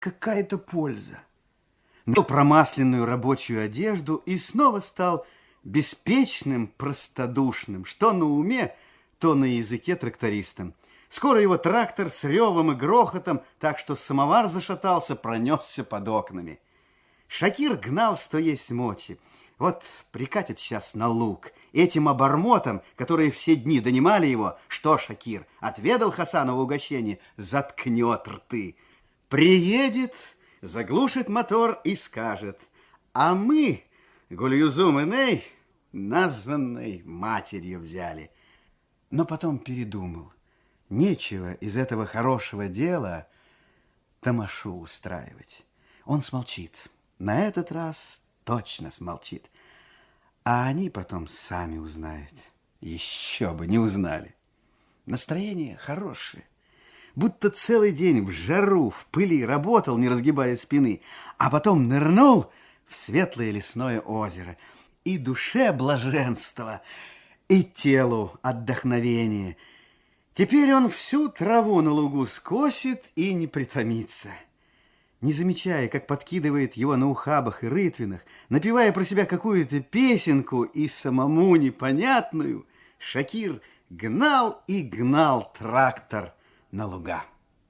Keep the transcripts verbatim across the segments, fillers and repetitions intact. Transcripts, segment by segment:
какая-то польза. Надел промасленную рабочую одежду и снова стал беспечным, простодушным, что на уме, то на языке трактористом. Скоро его трактор с ревом и грохотом, так что самовар зашатался, пронесся под окнами. Шакир гнал, что есть мочи. Вот прикатит сейчас на луг. Этим обормотом, которые все дни донимали его, что Шакир отведал Хасанову угощение, заткнет рты. Приедет, заглушит мотор и скажет: а мы Гульюзум и Ней названной матерью взяли. Но потом передумал. Нечего из этого хорошего дела тамашу устраивать. Он смолчит. На этот раз точно смолчит. А они потом сами узнают. Еще бы не узнали. Настроение хорошее. Будто целый день в жару, в пыли работал, не разгибая спины, а потом нырнул в светлое лесное озеро. И душе блаженство, и телу отдохновение. Теперь он всю траву на лугу скосит и не притомится. Не замечая, как подкидывает его на ухабах и рытвинах, напевая про себя какую-то песенку и самому непонятную, Шакир гнал и гнал трактор на луга.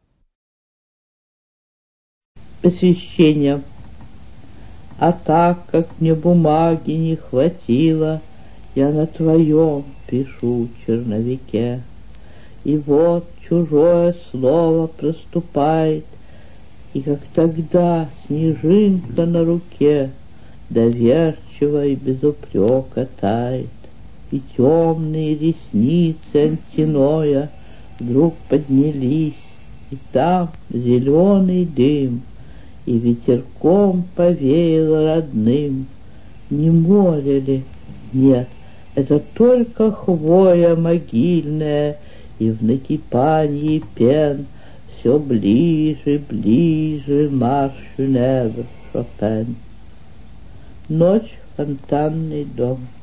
Посвящение. А так как мне бумаги не хватило, я на твоем пишу черновике. И вот чужое слово проступает, и как тогда снежинка на руке доверчиво и без упрека тает. И темные ресницы антиноя вдруг поднялись, и там зеленый дым, и ветерком повеяло родным. Не море ли? Нет, это только хвоя могильная, и в накипании пен все ближе, ближе марш Шопен. Ночь, фонтанный дом.